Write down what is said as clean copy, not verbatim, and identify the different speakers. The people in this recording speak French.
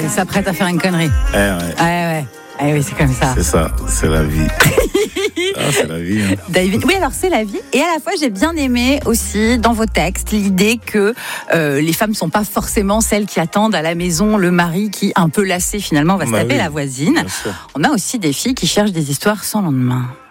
Speaker 1: elle s'apprête à faire une connerie. Ouais. Eh oui, c'est comme ça.
Speaker 2: C'est ça, c'est la vie. C'est la vie. Hein.
Speaker 1: David, oui, alors c'est la vie. Et à la fois, j'ai bien aimé aussi dans vos textes l'idée que les femmes ne sont pas forcément celles qui attendent à la maison le mari qui, un peu lassé finalement, va se taper la voisine. On a aussi des filles qui cherchent des histoires sans lendemain.